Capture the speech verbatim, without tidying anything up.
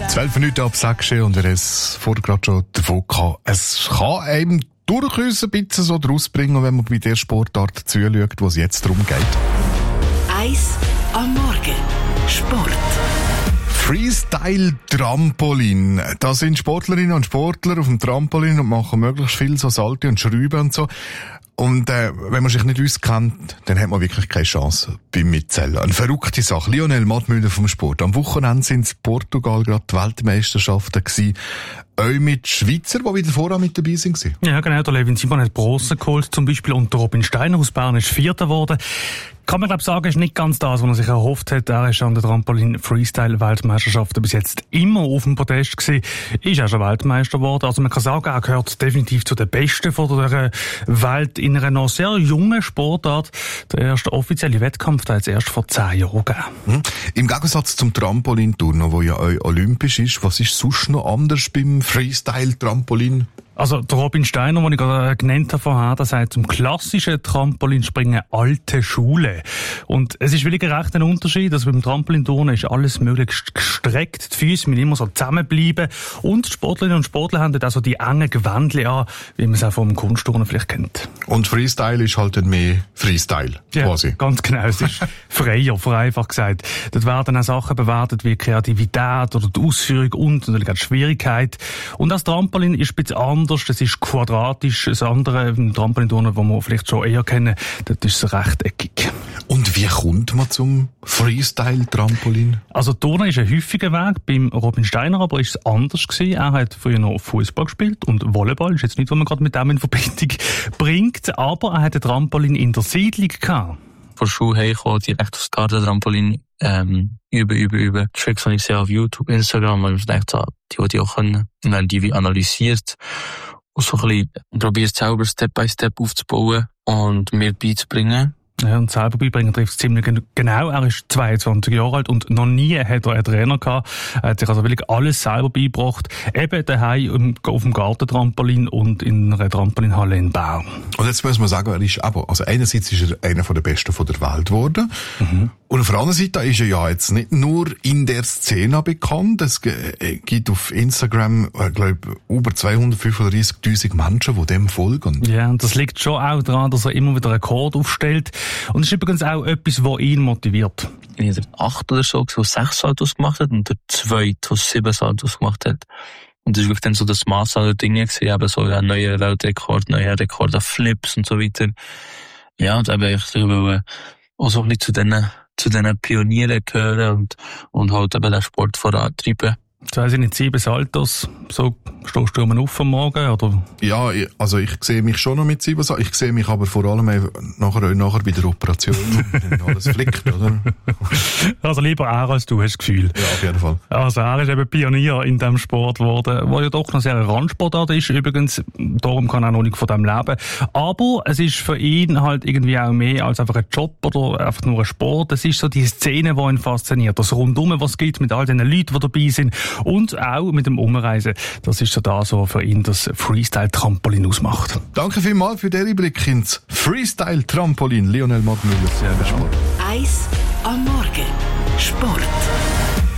zwölf Minuten ab sechs und wir haben es vorher gerade schon davon gehabt. Es kann einem durchaus ein bisschen so draus bringen, wenn man bei der Sportart zuschaut, wo es jetzt darum geht. Eis am Morgen. Sport. Freestyle-Trampolin. Da sind Sportlerinnen und Sportler auf dem Trampolin und machen möglichst viel so Salte und Schrauben und so. Und äh, wenn man sich nicht auskennt, dann hat man wirklich keine Chance beim Mitzählen. Eine verrückte Sache. Lionel Mattmüller vom Sport. Am Wochenende sind in Portugal gerade die Weltmeisterschaften gewesen. Auch mit Schweizer, die wieder vorher mit dabei sind. Ja, genau. Der Levin Simon hat Bronze geholt, zum Beispiel. Und der Robin Steiner aus Bern ist Vierter geworden. Kann man, glaube ich, sagen, ist nicht ganz das, was er sich erhofft hat. Er ist an der Trampolin-Freestyle-Weltmeisterschaft bis jetzt immer auf dem Podest gewesen. Ist auch schon Weltmeister geworden. Also man kann sagen, er gehört definitiv zu den Besten von der Welt in einer noch sehr jungen Sportart. Der erste offizielle Wettkampf, der hat es erst vor zehn Jahren gegeben. Mhm. Im Gegensatz zum Trampolinturnen, wo ja auch olympisch ist, was ist sonst noch anders beim Freestyle-Trampolin? Also, der Robin Steiner, den ich gerade genannt habe vorher, der sagt zum klassischen Trampolinspringen alte Schule. Und es ist wirklich recht ein Unterschied, dass beim Trampolinturnen ist alles möglichst gestreckt, die Füße müssen immer so zusammenbleiben und die Sportlerinnen und Sportler haben dort also die engen Gewändchen an, wie man es auch vom Kunstturnen vielleicht kennt. Und Freestyle ist halt dann mehr Freestyle, ja, quasi. Ganz genau, es ist freier, vereinfacht gesagt. Dort werden auch Sachen bewertet wie Kreativität oder die Ausführung und natürlich auch die Schwierigkeit. Und das Trampolin ist ein bisschen anders. Das ist quadratisch. Das andere Trampolinturnen, das wir vielleicht schon eher kennen, das ist rechteckig. Und wie kommt man zum Freestyle-Trampolin? Also Turnen ist ein häufiger Weg. Beim Robin Steiner aber ist es anders gewesen. Er hat früher noch Fußball gespielt und Volleyball. Ist jetzt nicht, was man gerade mit dem in Verbindung bringt. Aber er hat ein Trampolin in der Siedlung gehabt. Von der Schule hergekommen, direkt aufs Garten-Trampolin, ähm, üben, üben, üben. Tricks habe ich sehr auf YouTube, Instagram, weil ich dachte, die wollte ich auch können. Und dann die wie analysiert. Und so ein bisschen probiert selber Step by Step aufzubauen und mir beizubringen. Ja, und selber beibringen trifft es ziemlich genau. Er ist zweiundzwanzig Jahre alt und noch nie hat er einen Trainer gehabt. Er hat sich also wirklich alles selber beigebracht. Eben daheim auf dem Gartentrampolin und in einer Trampolinhalle in Bern. Und jetzt muss man sagen, er ist aber, also einerseits ist er einer der Besten von der Welt geworden. Mhm. Und auf der anderen Seite ist er ja jetzt nicht nur in der Szene bekannt. Es gibt auf Instagram, ich glaube, über zweihundertfünfunddreißigtausend Menschen, die dem folgen. Ja, und das liegt schon auch daran, dass er immer wieder Rekord aufstellt. Und das ist übrigens auch etwas, was ihn motiviert. Ich bin der acht oder so, der sechs Saltos gemacht hat und der zweite, der sieben Saltos gemacht hat. Und das war wirklich dann so das Mass aller Dinge gewesen, eben so ein neuer Weltrekord, neuer Rekord auf Flips und so weiter. Ja, und eben ich will auch so ein bisschen zu diesen, zu diesen Pionieren gehören und, und halt eben den Sport vorantreiben. Jetzt weiss ich nicht, sieben Saltos, so stehst du immer auf am Morgen, oder? Ja, also ich sehe mich schon noch mit sieben Saltos. Ich sehe mich aber vor allem nachher, nachher bei der Operation, wenn alles flickt, oder? Also lieber er als du, hast du das Gefühl. Ja, auf jeden Fall. Also er ist eben Pionier in diesem Sport geworden, der ja doch noch sehr ein Randsportart ist, übrigens. Darum kann er noch nicht von dem leben. Aber es ist für ihn halt irgendwie auch mehr als einfach ein Job oder einfach nur ein Sport. Es ist so die Szene, die ihn fasziniert. Das Rundum, was es gibt mit all den Leuten, die dabei sind. Und auch mit dem Umreisen. Das ist so das, was für ihn das Freestyle-Trampolin ausmacht. Danke vielmals für den Einblick ins Freestyle-Trampolin. Lionel Mattmüller, Servus Sport. Eis am Morgen. Sport.